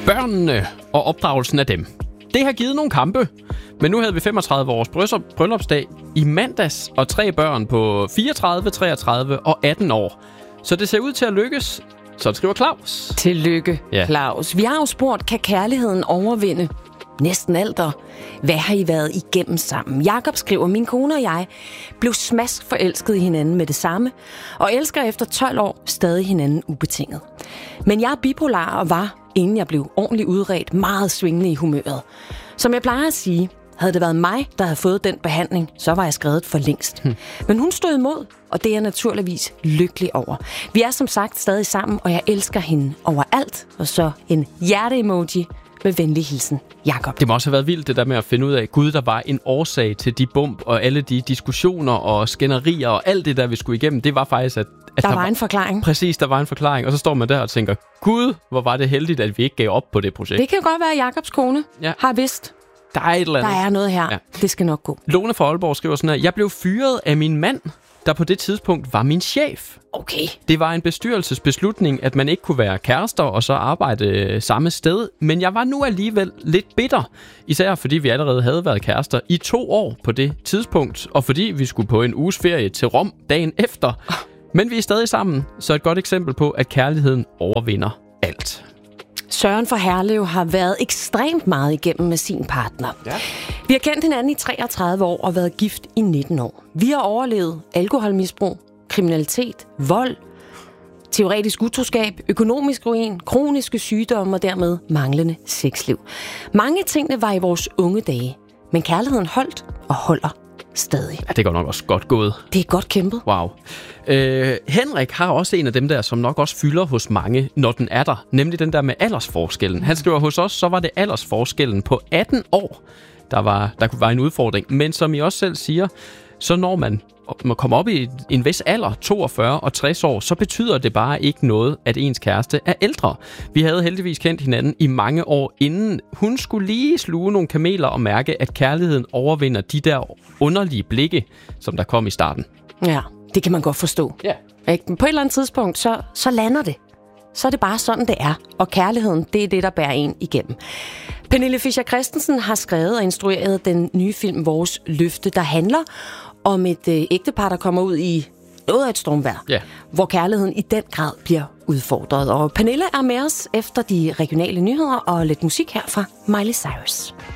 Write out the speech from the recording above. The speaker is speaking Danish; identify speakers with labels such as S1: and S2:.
S1: Børnene og opdragelsen af dem. Det har givet nogle kampe, men nu havde vi 35 års bryllupsdag i mandags, og 3 børn på 34, 33 og 18 år. Så det ser ud til at lykkes, så skriver Claus.
S2: Tillykke, Claus. Vi har jo spurgt, kan kærligheden overvinde næsten alt, og hvad har I været igennem sammen? Jakob skriver, min kone og jeg blev smask forelsket i hinanden med det samme, og elsker efter 12 år stadig hinanden ubetinget. Men jeg er bipolar og var, inden jeg blev ordentligt udredt, meget svingende i humøret. Som jeg plejer at sige, havde det været mig, der havde fået den behandling, så var jeg skredet for længst. Men hun stod imod, og det er jeg naturligvis lykkelig over. Vi er som sagt stadig sammen, og jeg elsker hende overalt. Og så en hjerte-emoji med venlig hilsen, Jakob.
S1: Det må også have været vildt, det der med at finde ud af, Gud, der var en årsag til de bump og alle de diskussioner og skænderier og alt det der, vi skulle igennem. Det var faktisk, at
S2: der var en forklaring.
S1: Præcis, der var en forklaring. Og så står man der og tænker, Gud, hvor var det heldigt, at vi ikke gav op på det projekt.
S2: Det kan godt være, at Jakobs kone har vidst.
S1: Der er et eller andet.
S2: Der er noget her. Ja. Det skal nok gå.
S1: Lone fra Aalborg skriver sådan her: jeg blev fyret af min mand, der på det tidspunkt var min chef.
S2: Okay.
S1: Det var en bestyrelsesbeslutning, at man ikke kunne være kærester og så arbejde samme sted. Men jeg var nu alligevel lidt bitter. Især fordi vi allerede havde været kærester i 2 år på det tidspunkt. Og fordi vi skulle på en uges ferie til Rom dagen efter. Men vi er stadig sammen, så et godt eksempel på, at kærligheden overvinder alt.
S2: Søren fra Herlev har været ekstremt meget igennem med sin partner. Ja. Vi har kendt hinanden i 33 år og været gift i 19 år. Vi har overlevet alkoholmisbrug, kriminalitet, vold, teoretisk utroskab, økonomisk ruin, kroniske sygdomme og dermed manglende sexliv. Mange tingene var i vores unge dage, men kærligheden holdt og holder stadig.
S1: Ja, det går nok også godt gået.
S2: Det er godt kæmpet.
S1: Wow. Henrik har også en af dem der, som nok også fylder hos mange, når den er der. Nemlig den der med aldersforskellen. Han skriver, hos os, så var det aldersforskellen på 18 år, der var en udfordring. Men som I også selv siger, så når man kommer op i en vis alder, 42 og 60 år, så betyder det bare ikke noget, at ens kæreste er ældre. Vi havde heldigvis kendt hinanden i mange år inden. Hun skulle lige sluge nogle kameler og mærke, at kærligheden overvinder de der underlige blikke, som der kom i starten.
S2: Ja, det kan man godt forstå.
S1: Ja.
S2: På et eller andet tidspunkt, så lander det. Så er det bare sådan, det er. Og kærligheden, det er det, der bærer en igennem. Pernille Fischer Christensen har skrevet og instrueret den nye film Vores Løfte, der handler om et ægtepar, der kommer ud i noget af et stormvejr, hvor kærligheden i den grad bliver udfordret. Og Pernille er med os efter de regionale nyheder og lidt musik her fra Miley Cyrus.